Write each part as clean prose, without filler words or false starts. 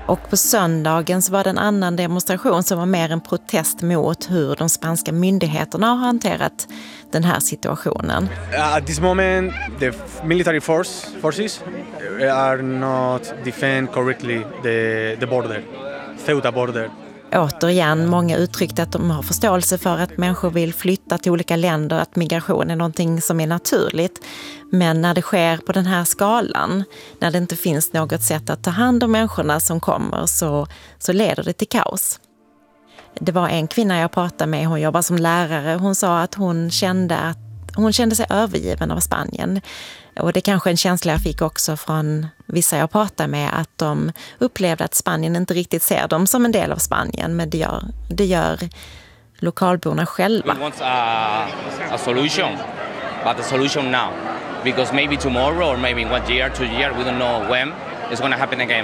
Och på söndagen så var det en annan demonstration som var mer en protest mot hur de spanska myndigheterna har hanterat den här situationen. At this moment, the military forces are not defend correctly the border, Ceuta border. Återigen, många uttryckte att de har förståelse för att människor vill flytta till olika länder, att migration är någonting som är naturligt. Men när det sker på den här skalan, när det inte finns något sätt att ta hand om människorna som kommer, så leder det till kaos. Det var en kvinna jag pratade med, hon jobbar som lärare. Hon sa att hon kände sig övergiven av Spanien. Och det är kanske en känsla jag fick också från vissa jag pratade med, att de upplevde att Spanien inte riktigt ser dem som en del av Spanien, men det gör lokalborna själva. We want a solution, but a solution now. Because maybe tomorrow or maybe in 1 year, 2 years, we don't know when it's going to happen again.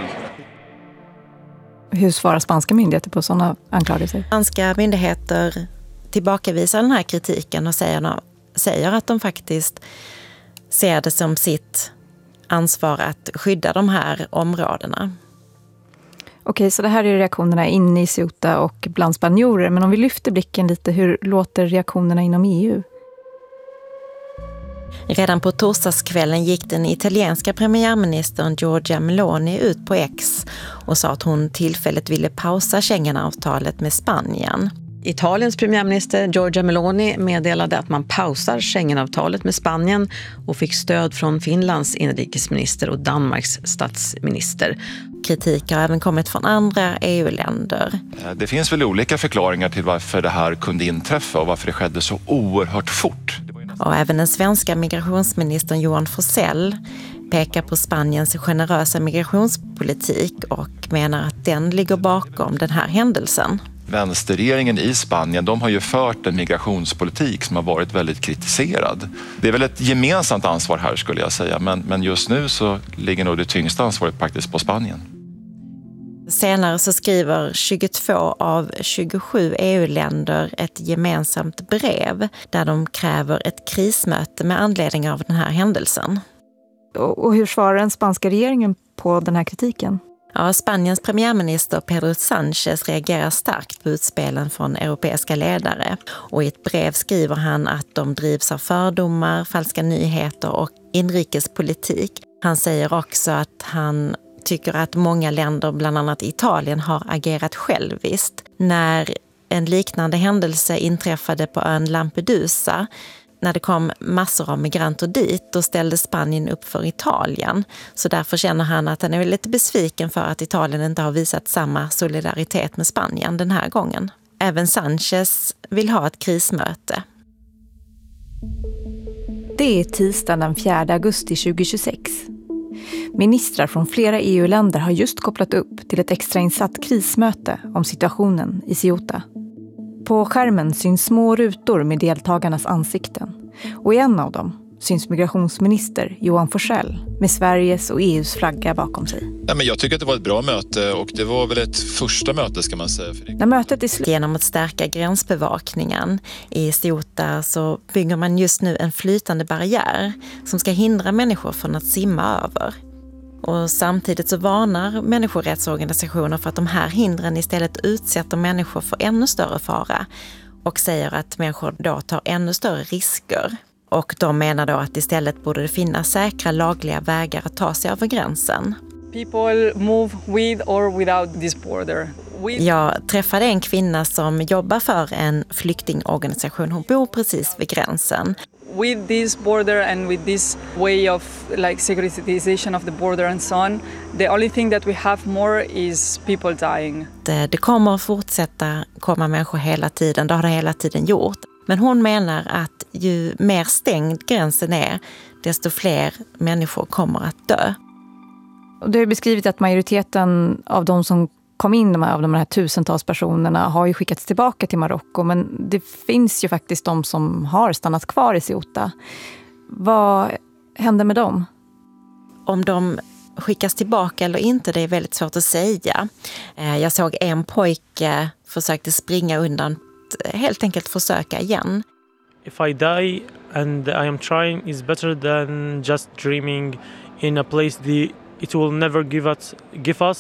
Hur svarar spanska myndigheter på sådana anklagelser? Spanska myndigheter tillbakavisar den här kritiken och säger att de faktiskt ser det som sitt ansvar att skydda de här områdena. Okej, så det här är reaktionerna inne i Ceuta och bland spanjorer. Men om vi lyfter blicken lite, hur låter reaktionerna inom EU? Redan på torsdagskvällen gick den italienska premiärministern Giorgia Meloni ut på X och sa att hon tillfälligt ville pausa Schengenavtalet med Spanien. Italiens premiärminister Giorgia Meloni meddelade att man pausar Schengenavtalet med Spanien och fick stöd från Finlands inrikesminister och Danmarks statsminister. Kritik har även kommit från andra EU-länder. Det finns väl olika förklaringar till varför det här kunde inträffa och varför det skedde så oerhört fort. Och även den svenska migrationsministern Johan Forssell pekar på Spaniens generösa migrationspolitik och menar att den ligger bakom den här händelsen. Vänsterregeringen i Spanien, de har ju fört en migrationspolitik som har varit väldigt kritiserad. Det är väl ett gemensamt ansvar här skulle jag säga, men just nu så ligger nog det tyngsta ansvaret faktiskt på Spanien. Senare så skriver 22 av 27 EU-länder ett gemensamt brev där de kräver ett krismöte med anledning av den här händelsen. Och hur svarar den spanska regeringen på den här kritiken? Ja, Spaniens premiärminister Pedro Sánchez reagerar starkt på utspelen från europeiska ledare. Och i ett brev skriver han att de drivs av fördomar, falska nyheter och inrikespolitik. Han säger också att han tycker att många länder, bland annat Italien, har agerat själviskt. När en liknande händelse inträffade på ön Lampedusa, när det kom massor av migranter dit, då ställde Spanien upp för Italien. Så därför känner han att han är lite besviken för att Italien inte har visat samma solidaritet med Spanien den här gången. Även Sánchez vill ha ett krismöte. Det är tisdag den 4 augusti 2026. Ministrar från flera EU-länder har just kopplat upp till ett extrainsatt krismöte om situationen i Ceuta. På skärmen syns små rutor med deltagarnas ansikten. Och i en av dem syns migrationsminister Johan Forssell med Sveriges och EUs flagga bakom sig. Ja, men jag tycker att det var ett bra möte och det var väl ett första möte ska man säga. När mötet är slut. Genom att stärka gränsbevakningen i Ceuta så bygger man just nu en flytande barriär som ska hindra människor från att simma över. Och samtidigt så varnar människorättsorganisationer för att de här hindren istället utsätter människor för ännu större fara och säger att människor då tar ännu större risker. Och de menar då att istället borde det finnas säkra lagliga vägar att ta sig över gränsen. People move with or without this border. Jag träffade en kvinna som jobbar för en flyktingorganisation. Hon bor precis vid gränsen. With this border and with this way of like securitization of the border and so on, the only thing that we have more is people dying. Det kommer att fortsätta komma människor hela tiden, det har det hela tiden gjort. Men hon menar att ju mer stängd gränsen är, desto fler människor kommer att dö. Och du har beskrivit att majoriteten av de som kom in av de här tusentals personerna har ju skickats tillbaka till Marocko, men det finns ju faktiskt de som har stannat kvar i Ceuta. Vad händer med dem? Om de skickas tillbaka eller inte, det är väldigt svårt att säga. Jag såg en pojke försökte springa undan, helt enkelt försöka igen. If I die and I am trying is better than just dreaming in a place it will never give us.